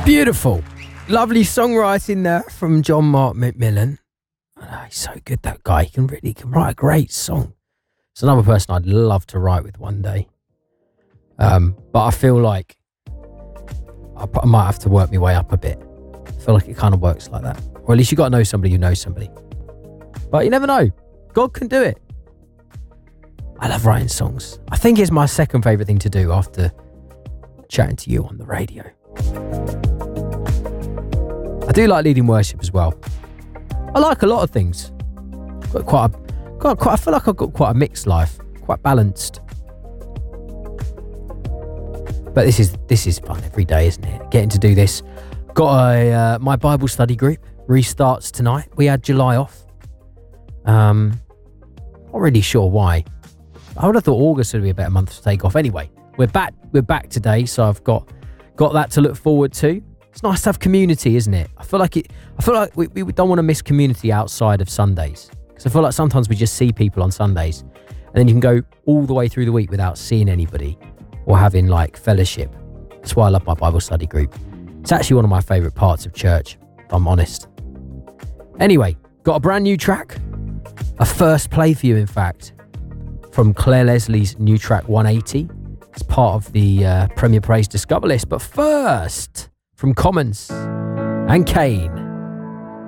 Beautiful. Lovely songwriting there from John Mark McMillan. Oh, he's so good, that guy. He can write a great song. It's another person I'd love to write with one day. But I feel like I might have to work my way up a bit. I feel like it kind of works like that. Or at least you got to know somebody who knows somebody. But you never know. God can do it. I love writing songs. I think it's my second favourite thing to do after chatting to you on the radio. I do like leading worship as well. I like a lot of things. I feel like I've got quite a mixed life, quite balanced. But this is fun every day, isn't it? Getting to do this. Got my Bible study group restarts tonight. We had July off. Not really sure why. I would have thought August would be a better month to take off. Anyway, we're back today, so I've got that to look forward to. It's nice to have community, isn't it? I feel like we don't want to miss community outside of Sundays. Because I feel like sometimes we just see people on Sundays and then you can go all the way through the week without seeing anybody or having like fellowship. That's why I love my Bible study group. It's actually one of my favourite parts of church, if I'm honest. Anyway, got a brand new track. A first play for you, in fact, from Claire Leslie's new track 180. It's part of the Premier Praise Discover list. But first, from Commons and Kane.